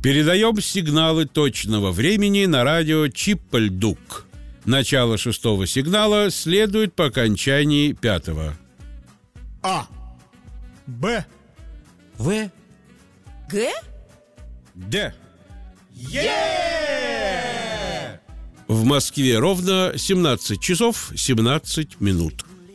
Передаем сигналы точного времени на радио Чиппальдук. Начало 6-го сигнала следует по окончании 5-го. А. Б. В. Г? Д. Е! В Москве ровно 17 часов 17 минут.